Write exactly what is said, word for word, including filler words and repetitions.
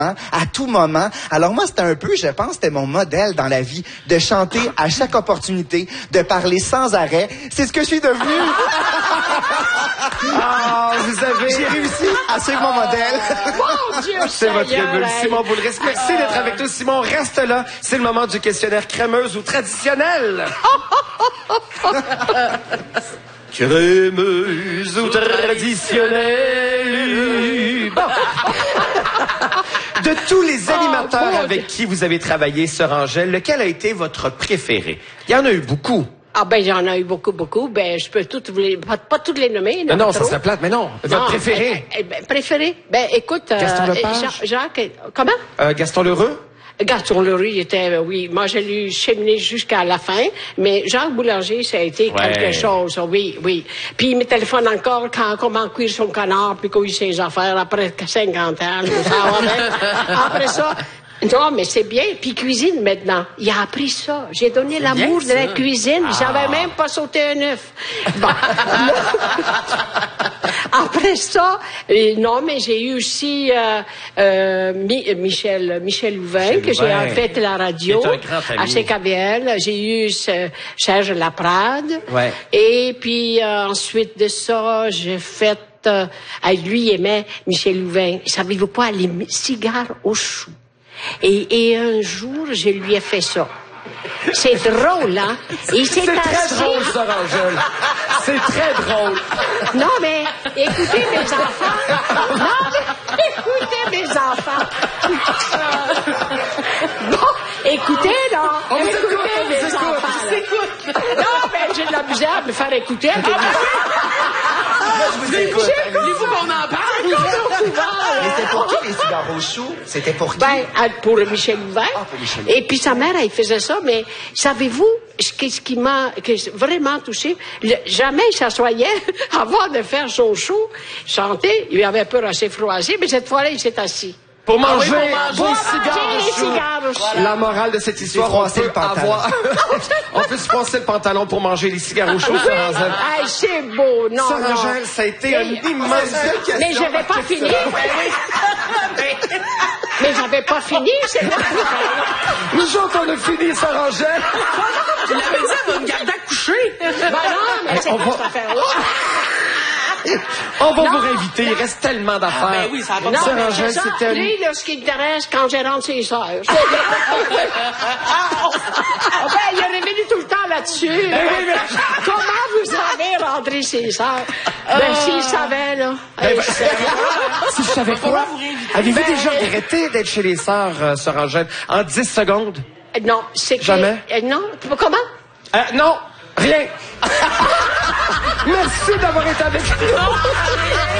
à tout moment. Alors moi, c'était un peu, je pense, c'était mon modèle dans la vie, de chanter à chaque opportunité, de parler sans arrêt. C'est ce que je suis devenu. Ah, vous avez... J'ai réussi à suivre mon modèle. Mon Dieu, C'est votre bulle, hey. Simon Boulris. Merci d'être avec nous, Simon. Reste là. C'est le moment du questionnaire crémeuse ou traditionnel. Crémeuse ou traditionnelle. Bon. De tous les animateurs Oh, avec qui vous avez travaillé, Sœur Angèle, lequel a été votre préféré? Il y en a eu beaucoup. Ah ben, j'en ai eu beaucoup, beaucoup. Ben, je peux toutes vous les... Pas, pas toutes les nommer. Non, non, ça trop. serait plate, mais non. Votre Non, préféré? eh, eh, ben, préféré? Ben, écoute... Gaston euh, Lepage? Jacques, Jacques... Comment? Euh, Gaston Lheureux? Gaston Leroux, il était, euh, oui, moi, je l'ai cheminé jusqu'à la fin, mais Jacques Boulanger, ça a été Ouais. quelque chose, oui, oui. Puis il me téléphone encore quand, comment cuire son canard, puis qu'il ses affaires après cinquante ans, ça va bien. Après ça, non, mais c'est bien. Puis cuisine maintenant. Il a appris ça. J'ai donné l'amour de la cuisine. Ah. J'avais même pas sauté un œuf. Bon. Après ça, euh, non, mais j'ai eu aussi euh, euh, Mi- Michel Michel Louvain, Michel que j'ai Louvain. en fait la radio Qui est un grand ami. à C K B L. J'ai eu ce- Serge Laprade. Ouais. Et puis euh, ensuite de ça, j'ai fait... Euh, à lui, il aimait Michel Louvain. Savez-vous pas, les mi- cigares au chou. Et, et un jour, je lui ai fait ça. C'est drôle, hein? Il s'est C'est très assis. drôle, Sœur Angèle. C'est très drôle. Non, mais écoutez mes enfants. Non, mais écoutez mes enfants. Bon, écoutez, là. On vous écoutez écoute, on vous mes écoute. enfants. là. Non, mais j'ai de la misère à me faire écouter. Je vous écoute. Voulez-vous qu'on en parle? Mais c'était pour qui les cigares au chou? C'était pour qui? Ben, à- pour Michel Louvain. Ah, pour Michel Louvain. Et puis sa mère, elle faisait ça, mais savez-vous ce qui, ce qui m'a que j'ai vraiment touché? Le- jamais il s'assoyait avant de faire son show, chanter. Il avait peur assez froissé, mais cette fois-là, il s'est assis. Pour manger pour des manger. cigares Manger au les chou. cigares au chou. La morale de cette histoire, on froisser peut le pantalon. avoir... on peut se froisser le pantalon pour manger les cigares au chaud, Sœur Angèle. Hey, c'est beau, non, Sœur non. Angèle, ça a été Mais- un immense... Mais j'avais pas fini. Mais j'avais pas fini, c'est là. Nous autres, on a fini, Sœur Angèle. Tu l'avais dit, elle va me garder à coucher. Ben non, mais c'est on pas va- cette affaire-là. On va Non. vous réinviter, il reste tellement d'affaires. ben oui, ça a pas de Non, Sœur mais Angèle, c'est ça. c'était un... Lui, là, ce qui l'intéresse, quand j'ai rentré ses sœurs. Ah ben, il est revenu tout le temps là-dessus. Comment vous avez rentré ses sœurs? Ben, s'il savait, là. Hey, c'est- Si je savais quoi, avez-vous Ben, déjà regretté d'être chez les sœurs, euh, Sœur Angèle, en dix secondes? Non, c'est que... Jamais? Euh, non, comment? Euh, non, rien. Merci d'avoir été avec nous.